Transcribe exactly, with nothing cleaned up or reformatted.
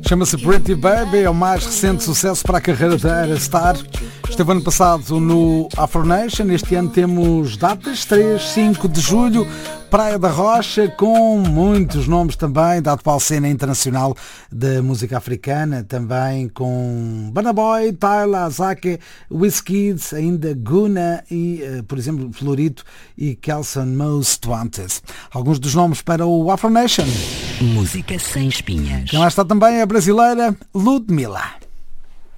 Chama-se Pretty Baby, é o mais recente sucesso para a carreira da Ayra Starr. Esteve ano passado no Afro Nation. Este ano temos datas, três, cinco de julho, Praia da Rocha, com muitos nomes também, dado para a cena internacional da música africana, também com Burna Boy, Tyler, Azake, Wizkid, ainda Guna e, por exemplo, Florito e Kelson Most Wanted. Alguns dos nomes para o Afro Nation. Música sem espinhas. Quem lá está também é a brasileira Ludmilla.